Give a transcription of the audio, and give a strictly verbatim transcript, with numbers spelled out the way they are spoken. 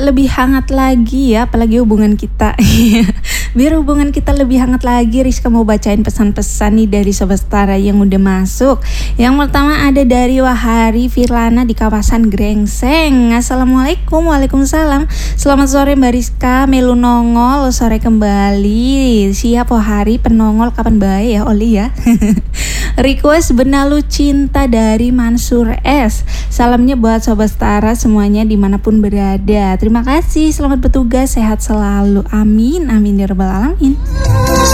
lebih hangat lagi ya, apalagi hubungan kita. Biar hubungan kita lebih hangat lagi, Rizka mau bacain pesan-pesan nih dari Sobat Setara yang udah masuk. Yang pertama ada dari Wahari Firlana di kawasan Grengseng. Assalamualaikum. Waalaikumsalam. Selamat sore Mbak Rizka, melu nongol sore kembali. Siap Wahari, penongol kapan bae ya Oli ya. Request Benalu Cinta dari Mansur S. Salamnya buat Sobat Setara semuanya dimanapun berada. Terima kasih, selamat bertugas, sehat selalu. Amin, amin ya rabbal alamin.